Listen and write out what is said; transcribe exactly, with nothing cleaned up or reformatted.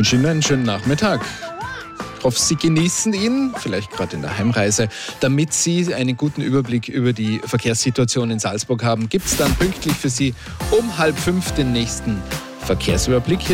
wünsche Ihnen einen schönen Nachmittag. Ich hoffe, Sie genießen ihn, vielleicht gerade in der Heimreise. Damit Sie einen guten Überblick über die Verkehrssituation in Salzburg haben, gibt es dann pünktlich für Sie um halb fünf den nächsten Verkehrsüberblick.